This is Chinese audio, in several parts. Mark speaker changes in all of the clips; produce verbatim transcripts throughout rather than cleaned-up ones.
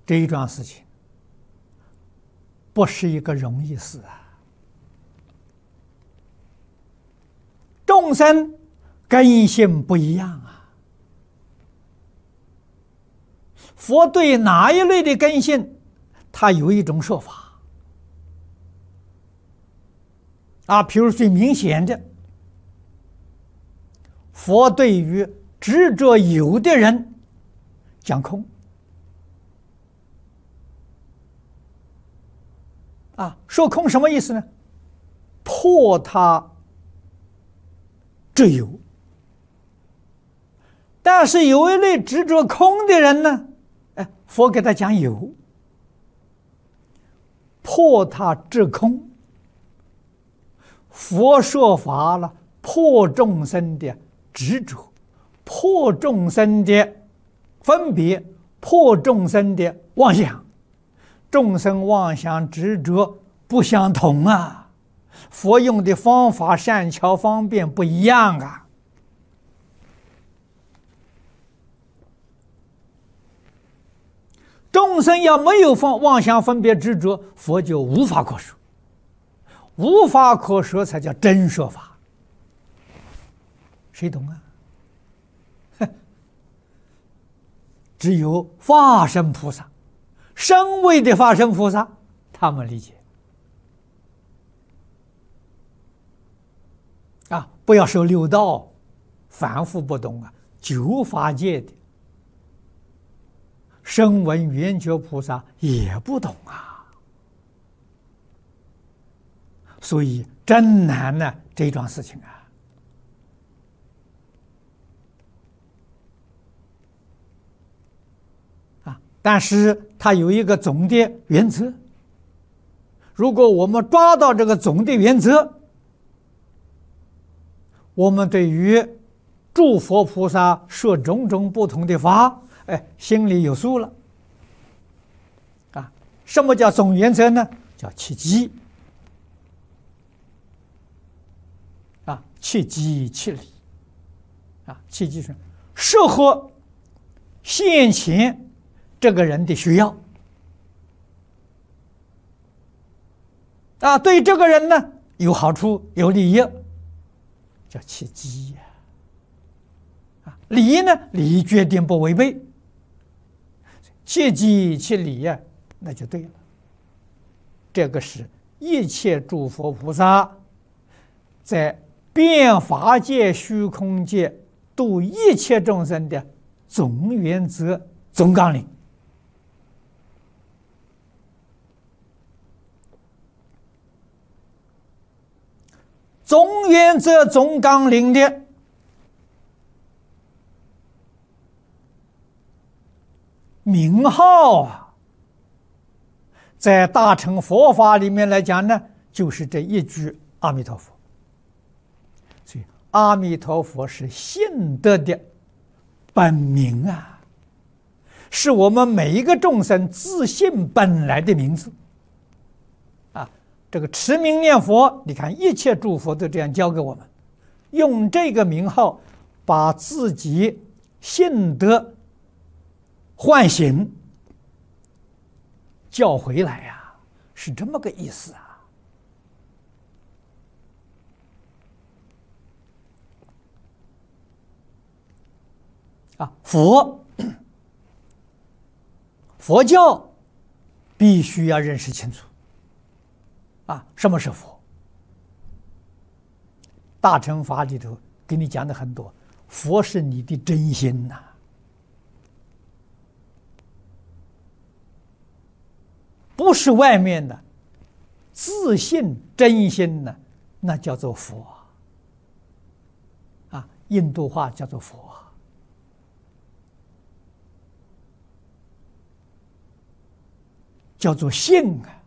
Speaker 1: 这一桩事情不是一个容易事啊！众生根性不一样啊。佛对哪一类的根性，他有一种说法啊。比如最明显的，佛对于执着有的人讲空啊。说空什么意思呢？破他执有。但是有一类执着空的人呢，哎，佛给他讲有，破他执空。佛说法了，破众生的执着，破众生的分别，破众生的妄想。众生妄想执着不相同啊，佛用的方法善巧方便不一样啊。众生要没有妄想分别执着，佛就无法可说，无法可说才叫真说法。谁懂啊？只有法身菩萨，声闻的法身菩萨，他们理解啊。不要说六道凡夫不懂啊，九法界的声闻缘觉菩萨也不懂啊。所以真难呢，这桩事情啊。但是它有一个总的原则，如果我们抓到这个总的原则，我们对于诸佛菩萨说种种不同的法，哎，心里有数了。啊，什么叫总原则呢？叫切机。啊，切机切理。啊，切机是适合现前这个人的需要啊，对这个人呢有好处有利益，叫切机呀。啊，理呢，理决定不违背，切机切理呀，那就对了。这个是一切诸佛菩萨在变法界、虚空界度一切众生的总原则、总纲领。总原则、总纲领的名号啊，在大乘佛法里面来讲呢，就是这一句阿弥陀佛。所以阿弥陀佛是信德的本名啊，是我们每一个众生自信本来的名字。这个持名念佛，你看一切诸佛都这样教给我们，用这个名号把自己信德唤醒叫回来呀、啊，是这么个意思啊。啊，佛佛教必须要认识清楚。啊，什么是佛？大乘法里头给你讲的很多，佛是你的真心呐、啊，不是外面的自信真心呢，那叫做佛啊，印度话叫做佛，叫做性啊。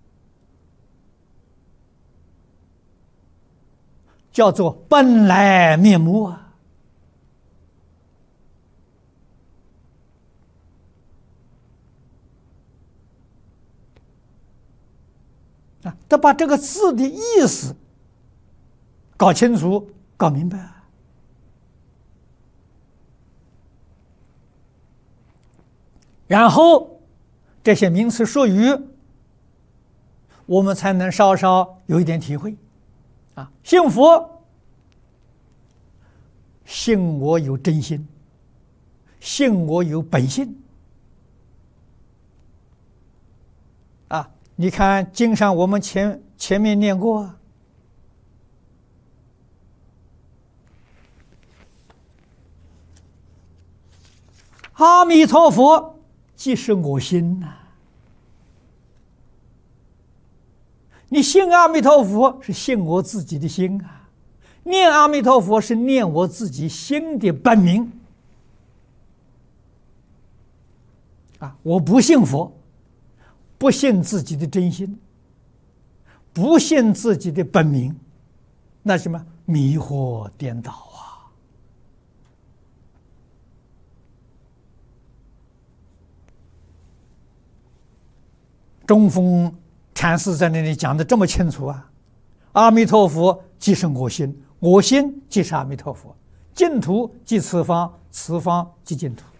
Speaker 1: 叫做本来面目啊！啊，得把这个字的意思搞清楚、搞明白。然后这些名词术语，我们才能稍稍有一点体会。啊，信佛，信我有真心，信我有本性。啊，你看经上我们前前面念过，阿弥陀佛即是我心呐、啊。你信阿弥陀佛是信我自己的心啊，念阿弥陀佛是念我自己心的本名啊！我不信佛，不信自己的真心，不信自己的本名，那什么迷惑颠倒啊！中峰禅师在那里讲的这么清楚啊！阿弥陀佛即是我心，我心即是阿弥陀佛，净土即此方，此方即净土。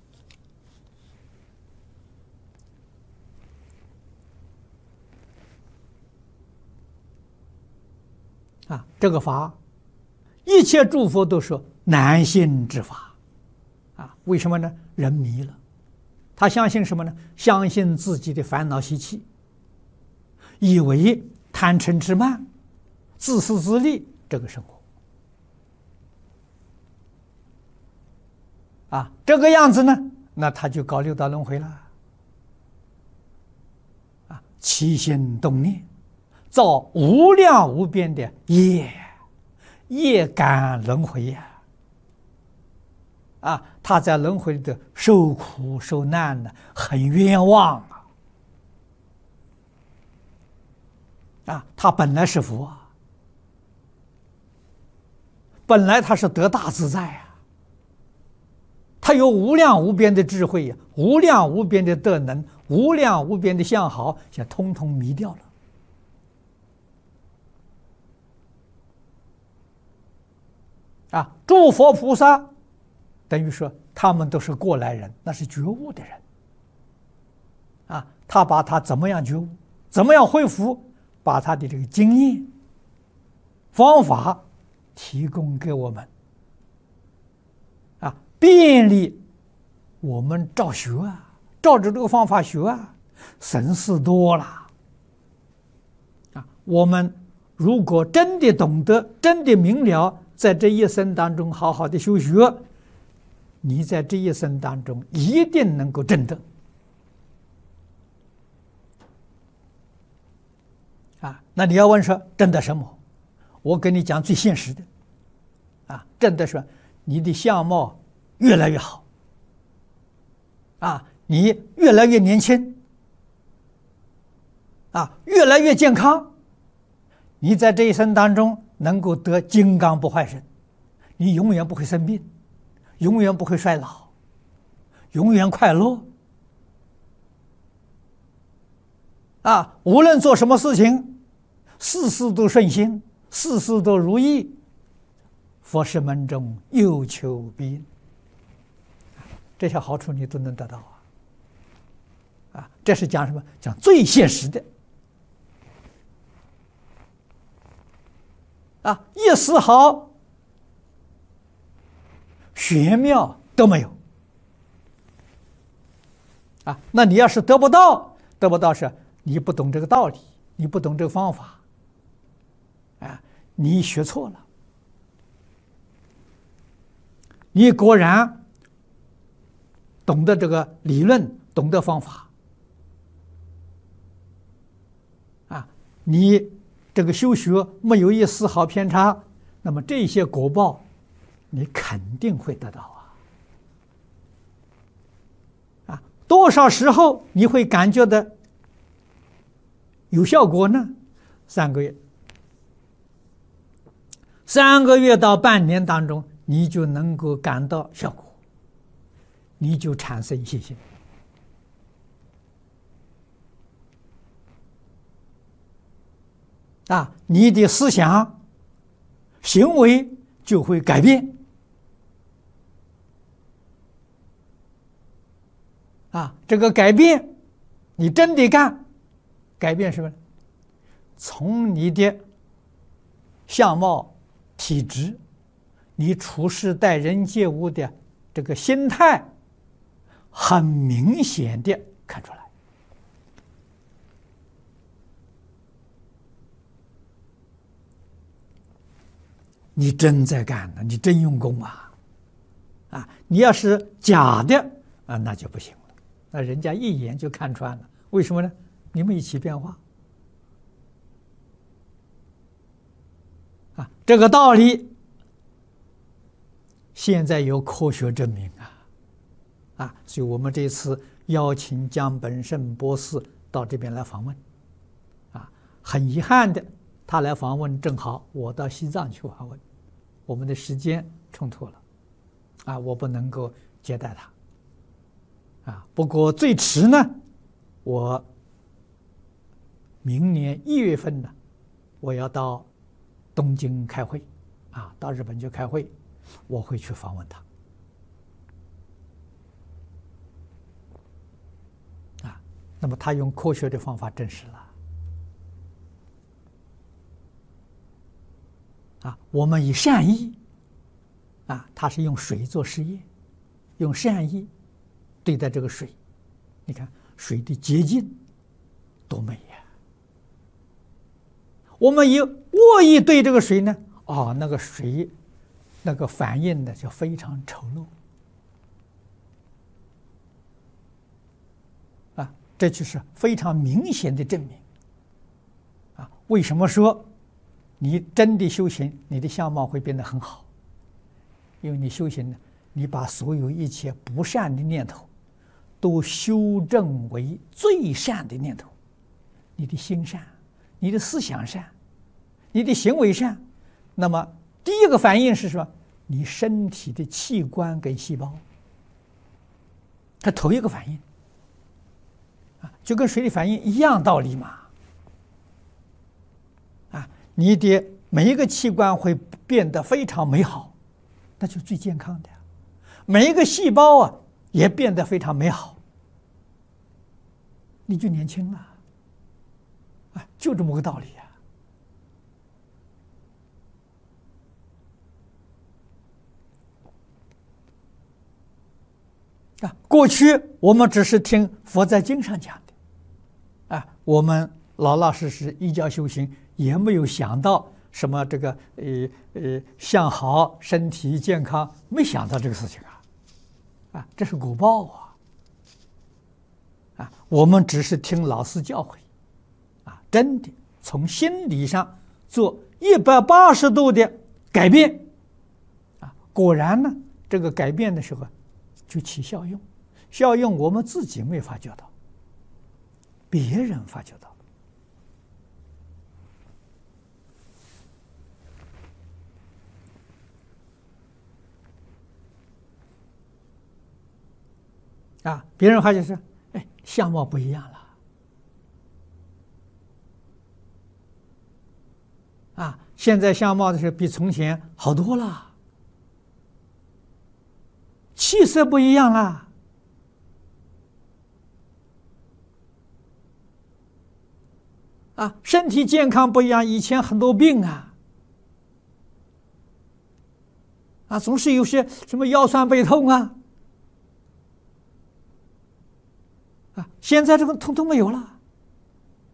Speaker 1: 啊，这个法，一切诸佛都说难信之法。啊，为什么呢？人迷了，他相信什么呢？相信自己的烦恼习气。以为贪嗔痴慢、自私自利这个生活啊，这个样子呢，那他就搞六道轮回了啊，起心动念，造无量无边的业，业感轮回呀！啊，他在轮回里的受苦受难呢，很冤枉啊！啊，他本来是佛啊，本来他是得大自在啊，他有无量无边的智慧呀、啊，无量无边的德能，无量无边的相好，也通通迷掉了。啊，诸佛菩萨等于说他们都是过来人，那是觉悟的人。啊，他把他怎么样觉悟，怎么样恢复，把他的这个经验、方法提供给我们，啊，便利我们照学啊，照着这个方法学啊，省事多了。啊，我们如果真的懂得，真的明了，在这一生当中好好的修学，你在这一生当中一定能够证得。啊，那你要问说证得什么？我跟你讲最现实的，啊，证得说你的相貌越来越好，啊，你越来越年轻，啊，越来越健康，你在这一生当中能够得金刚不坏身，你永远不会生病，永远不会衰老，永远快乐，啊，无论做什么事情，事事都顺心，事事都如意，佛事门中有求必应，这些好处你都能得到啊！啊，这是讲什么？讲最现实的啊，一丝毫玄妙都没有啊！那你要是得不到，得不到是你不懂这个道理，你不懂这个方法。啊，你学错了，你果然懂得这个理论，懂得方法，啊，你这个修学没有一丝毫偏差，那么这些果报你肯定会得到啊！啊，多少时候你会感觉到有效果呢？三个月。三个月到半年当中，你就能够感到效果，你就产生信心啊，你的思想、行为就会改变啊。这个改变你真的干，改变什么？从你的相貌、体质，你处事待人接物的这个心态，很明显的看出来。你真在干呢，你真用功啊！啊，你要是假的啊，那就不行了，那人家一眼就看穿了。为什么呢？你们一起变化啊，这个道理现在有科学证明啊！啊，所以我们这次邀请江本胜博士到这边来访问，啊，很遗憾的，他来访问正好我到西藏去访问，我们的时间冲突了，啊，我不能够接待他，啊，不过最迟呢，我明年一月份呢，我要到东京开会，啊，到日本去开会，我会去访问他，啊，那么他用科学的方法证实了，啊，我们以善意，啊，他是用水做实验，用善意对待这个水，你看水的洁净多美呀！我们以恶意对这个水呢，哦，那个水那个反应呢就非常丑陋，啊，这就是非常明显的证明。啊，为什么说你真的修行，你的相貌会变得很好？因为你修行呢，你把所有一切不善的念头都修正为最善的念头，你的心善，你的思想善，你的行为善，那么第一个反应是什么？你身体的器官跟细胞，它头一个反应，啊，就跟水的反应一样道理嘛。啊，你的每一个器官会变得非常美好，那就是最健康的；每一个细胞啊也变得非常美好，你就年轻了。啊，就这么个道理呀！啊，过去我们只是听佛在经上讲的，啊，我们老老实实依教修行，也没有想到什么这个呃呃相好、身体健康，没想到这个事情啊，啊，这是果报啊！啊，我们只是听老师教诲。啊，真的从心理上做一百八十度的改变，啊，果然呢，这个改变的时候就起效用，效用我们自己没发觉到，别人发觉到。啊，别人发觉是，哎，相貌不一样了。啊，现在相貌的是比从前好多了，气色不一样了，啊，身体健康不一样，以前很多病啊，啊，总是有些什么腰酸背痛啊，啊，现在这个通通没有了。